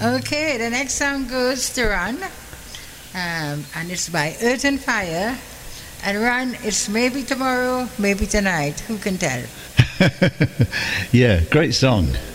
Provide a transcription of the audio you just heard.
Okay, the next song goes to Ron, and it's by Earth and Fire. And Ron, it's maybe tomorrow, maybe tonight. Who can tell? Yeah, great song.